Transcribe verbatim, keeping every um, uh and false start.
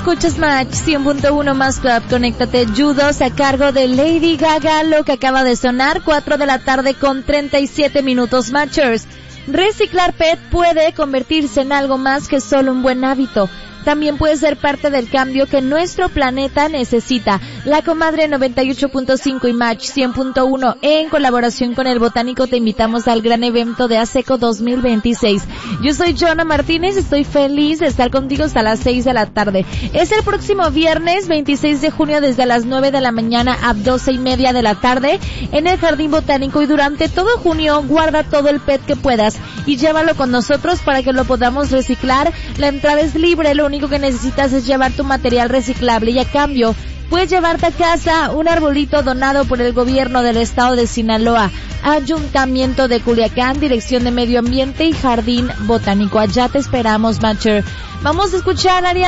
Escuchas Match cien punto uno más Club. Conéctate. Judos a cargo de Lady Gaga, lo que acaba de sonar, cuatro de la tarde con treinta y siete minutos. Matchers. Reciclar P E T puede convertirse en algo más que solo un buen hábito. También puede ser parte del cambio que nuestro planeta necesita. La Comadre noventa y ocho punto cinco y Match cien punto uno, en colaboración con El Botánico, te invitamos al gran evento de ASECO dos mil veintiséis. Yo soy Joana Martínez, estoy feliz de estar contigo hasta las seis de la tarde. Es el próximo viernes veintiséis de junio desde las nueve de la mañana a doce y media de la tarde en el Jardín Botánico, y durante todo junio guarda todo el P E T que puedas y llévalo con nosotros para que lo podamos reciclar. La entrada es libre, lo único que necesitas es llevar tu material reciclable y a cambio puedes llevarte a casa un arbolito donado por el gobierno del estado de Sinaloa, Ayuntamiento de Culiacán, Dirección de Medio Ambiente y Jardín Botánico. Allá te esperamos, Matcher. Vamos a escuchar a Ariana